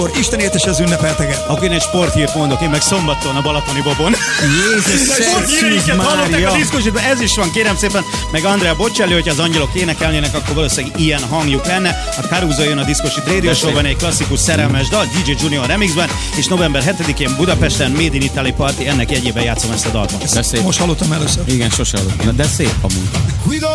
Isten értese az ünnepelteket. Akkor én egy sporthírt mondok, én meg szombaton a Balatoni Bobon. Jézus, Sporthíreket hallották a diszkosítban, ez is van, kérem szépen. Meg Andrea Bocelli, hogyha az angyalok énekelnének, akkor valószínűleg ilyen hangjuk lenne. A Caruso jön a Diszkosit Radio Show-ban, egy klasszikus szerelmes dal, DJ Junior remixben, és november 7-én Budapesten Made in Italy Party, ennek jegyében játszom ezt a dalt. Most hallottam először. Igen, sose hallottam, de szép amúgy.